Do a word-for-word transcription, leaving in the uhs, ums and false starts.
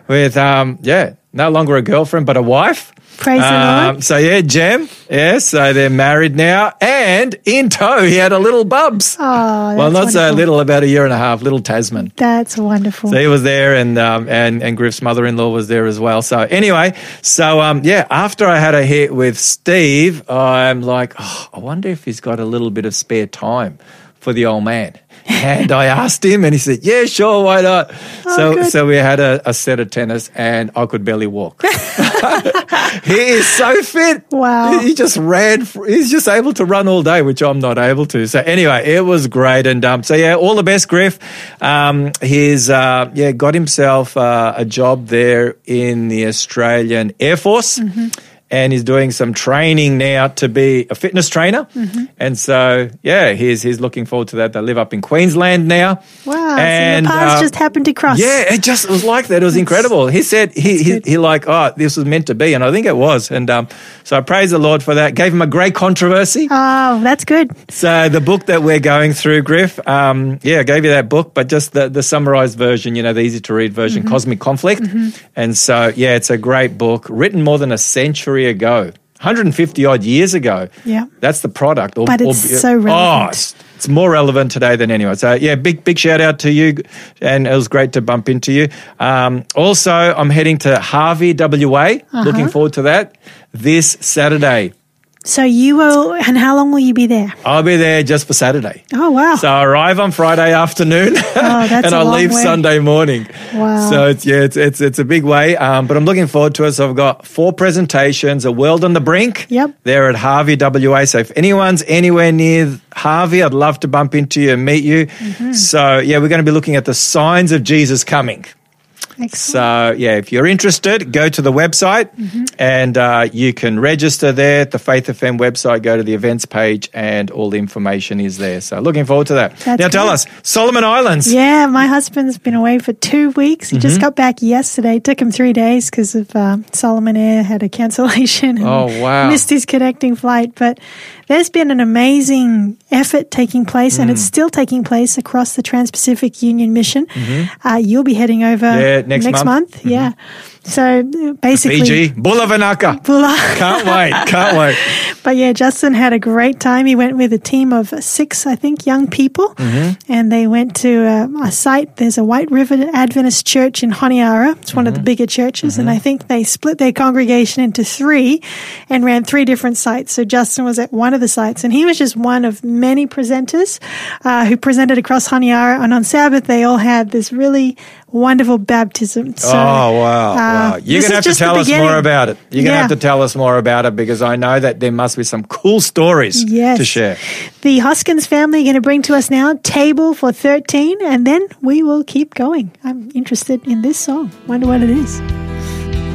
with, um, yeah, no longer a girlfriend, but a wife. Praise the um, Lord. So, yeah, Jem, yeah, so they're married now. And in tow, he had a little Bubs. Oh, that's well, not so wonderful. little, about a year and a half, little Tasman. That's wonderful. So he was there, and um, and and Griff's mother-in-law was there as well. So anyway, so um, yeah, after I had a hit with Steve, I'm like, oh, I wonder if he's got a little bit of spare time for the old man. And I asked him, and he said, yeah, sure, why not? Oh, so good. so we had a, a set of tennis, and I could barely walk. He is so fit. Wow. He, he just ran. He's just able to run all day, which I'm not able to. So anyway, it was great. And um, so, yeah, all the best, Griff. Um, he's uh, yeah got himself uh, a job there in the Australian Air Force. Mm-hmm. And he's doing some training now to be a fitness trainer. Mm-hmm. And so, yeah, he's he's looking forward to that. They live up in Queensland now. Wow, and, so your paths uh, just happened to cross. Yeah, it just it was like that. It was That's, incredible. He said he he, good. he like, oh, this was meant to be, and I think it was. And um, so I praise the Lord for that. Gave him a great controversy. Oh, that's good. So the book that we're going through, Griff, um, yeah, I gave you that book, but just the, the summarized version, you know, the easy to read version, mm-hmm. Cosmic Conflict. Mm-hmm. And so, yeah, it's a great book written more than a century ago. one hundred fifty odd years ago. Yeah. That's the product. Or, but it's or, so relevant. Oh, it's, it's more relevant today than anyone. So, yeah, big, big shout out to you. And it was great to bump into you. Um, also, I'm heading to Harvey, W A. Uh-huh. Looking forward to that this Saturday. So you will, and how long will you be there? I'll be there just for Saturday. Oh, wow. So I arrive on Friday afternoon oh, that's and a I long leave way. Sunday morning. Wow. So it's, yeah, it's, it's, it's a big way, um, but I'm looking forward to it. So I've got four presentations, A World on the Brink. Yep. There at Harvey, W A. So if anyone's anywhere near Harvey, I'd love to bump into you and meet you. Mm-hmm. So yeah, we're going to be looking at the signs of Jesus coming. Excellent. So, yeah, if you're interested, go to the website mm-hmm. and uh, you can register there at the Faith F M website, go to the events page and all the information is there. So looking forward to that. That's now, tell great. us, Solomon Islands. Yeah, my husband's been away for two weeks. He mm-hmm. just got back yesterday. It took him three days because of uh, Solomon Air had a cancellation and oh, wow. missed his connecting flight. But there's been an amazing effort taking place, mm. and it's still taking place across the Trans-Pacific Union Mission. Mm-hmm. Uh, you'll be heading over yeah, next, next month. month. Mm-hmm. Yeah. So basically, Fiji, Bula Vinaka. Bula. Can't wait, can't wait. But yeah, Justin had a great time. He went with a team of six, I think, young people, mm-hmm. and they went to a, a site. There's a White River Adventist church in Honiara. It's one mm-hmm. of the bigger churches, mm-hmm. and I think they split their congregation into three and ran three different sites. So Justin was at one of the sites, and he was just one of many presenters uh, who presented across Honiara. And on Sabbath, they all had this really wonderful baptism. So, oh, wow. Uh, wow. You're going to have to tell us more about it. You're going to yeah. have to tell us more about it because I know that there must be some cool stories yes. to share. The Hoskins family are going to bring to us now Table for thirteen, and then we will keep going. I'm interested in this song. Wonder what it is.